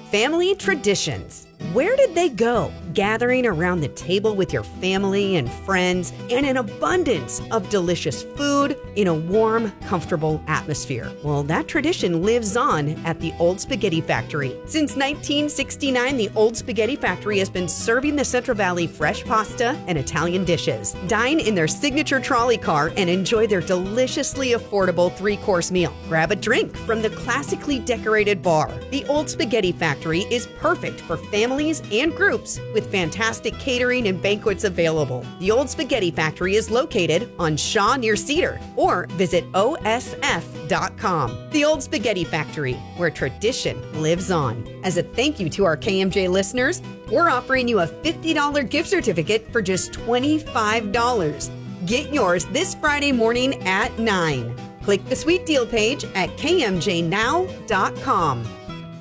family traditions. Where did they go? Gathering around the table with your family and friends and an abundance of delicious food in a warm, comfortable atmosphere. Well, that tradition lives on at the Old Spaghetti Factory. Since 1969, the Old Spaghetti Factory has been serving the Central Valley fresh pasta and Italian dishes. Dine in their signature trolley car and enjoy their deliciously affordable 3-course meal. Grab a drink from the classically decorated bar. The Old Spaghetti Factory is perfect for families and groups with fantastic catering and banquets available. The Old Spaghetti Factory is located on Shaw near Cedar, or visit osf.com. The Old Spaghetti Factory, where tradition lives on. As a thank you to our KMJ listeners, we're offering you a $50 gift certificate for just $25. Get yours this Friday morning at 9. Click the sweet deal page at kmjnow.com.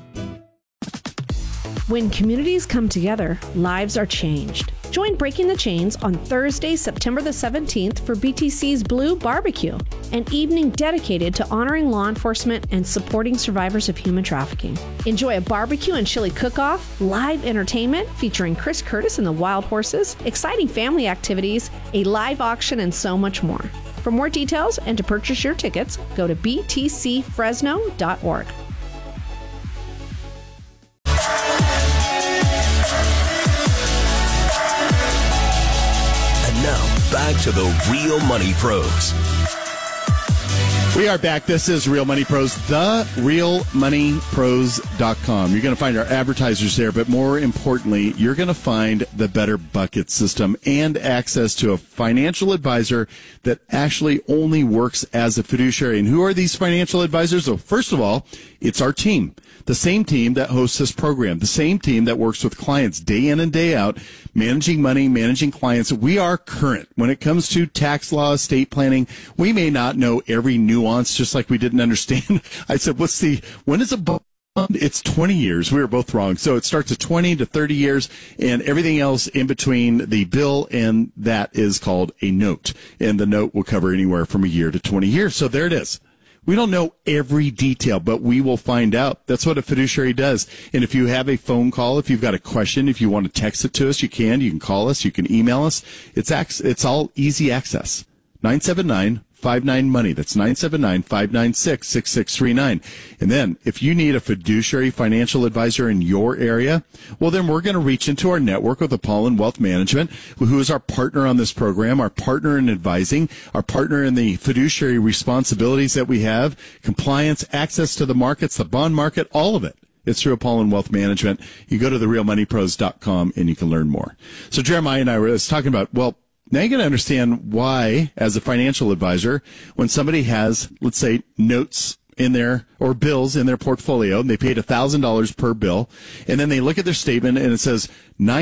When communities come together, lives are changed. Join Breaking the Chains on Thursday, September the 17th for BTC's Blue Barbecue, an evening dedicated to honoring law enforcement and supporting survivors of human trafficking. Enjoy a barbecue and chili cook-off, live entertainment featuring Chris Curtis and the Wild Horses, exciting family activities, a live auction, and so much more. For more details and to purchase your tickets, go to btcfresno.org. Back to the Real Money Pros. We are back. This is Real Money Pros, therealmoneypros.com. You're going to find our advertisers there, but more importantly, you're going to find the Better Bucket system and access to a financial advisor that actually only works as a fiduciary. And who are these financial advisors? So first of all, it's our team. The same team that hosts this program, the same team that works with clients day in and day out, managing money, managing clients. We are current when it comes to tax law, estate planning. We may not know every nuance, just like we didn't understand. I said, when is a bond? It's 20 years. We were both wrong. So it starts at 20 to 30 years, and everything else in between the bill and that is called a note. And the note will cover anywhere from a year to 20 years. So there it is. We don't know every detail, but we will find out. That's what a fiduciary does. And if you have a phone call, if you've got a question, if you want to text it to us, you can. You can call us. You can email us. It's all easy access. 979-59-MONEY. That's 979-596-6639. And then if you need a fiduciary financial advisor in your area, well, then we're going to reach into our network with Apollon Wealth Management, who is our partner on this program, our partner in advising, our partner in the fiduciary responsibilities that we have, compliance, access to the markets, the bond market, all of it. It's through Apollon Wealth Management. You go to therealmoneypros.com and you can learn more. So Jeremiah and I were talking about, well, now you're going to understand why, as a financial advisor, when somebody has, let's say, notes in their, or bills in their portfolio, and they paid $1,000 per bill, and then they look at their statement and it says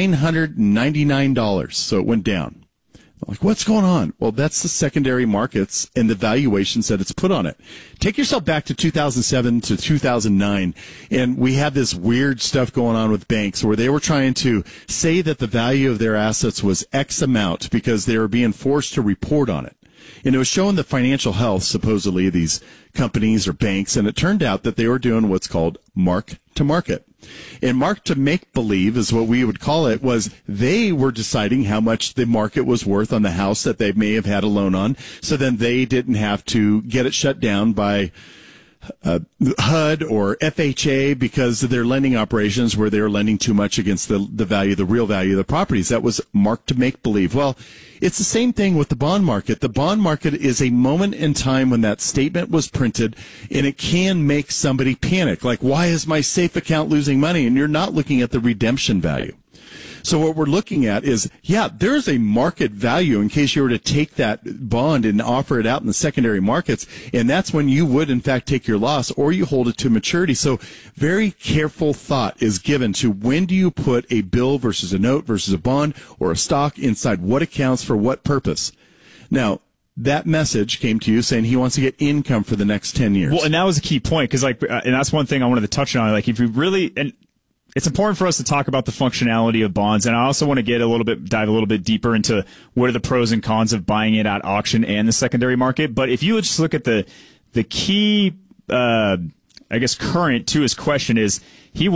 $999, so it went down. Like, what's going on? Well, that's the secondary markets and the valuations that it's put on it. Take yourself back to 2007 to 2009, and we had this weird stuff going on with banks where they were trying to say that the value of their assets was X amount because they were being forced to report on it. And it was showing the financial health, supposedly, of these companies or banks, and it turned out that they were doing what's called mark-to-market. And mark-to-make-believe is what we would call it, was they were deciding how much the market was worth on the house that they may have had a loan on, so then they didn't have to get it shut down by HUD or FHA because of their lending operations where they were lending too much against the value, the real value of the properties. That was mark-to-make-believe. Well, it's the same thing with the bond market. The bond market is a moment in time when that statement was printed, and it can make somebody panic. Like, why is my safe account losing money? And you're not looking at the redemption value. So what we're looking at is, yeah, there's a market value in case you were to take that bond and offer it out in the secondary markets, and that's when you would, in fact, take your loss or you hold it to maturity. So very careful thought is given to when do you put a bill versus a note versus a bond or a stock inside what accounts for what purpose. Now, that message came to you saying he wants to get income for the next 10 years. Well, and that was a key point because, and that's one thing I wanted to touch on. Like, if you really, and it's important for us to talk about the functionality of bonds, and I also want to dive a little bit deeper into what are the pros and cons of buying it at auction and the secondary market. But if you just look at the key, I guess, current to his question is, he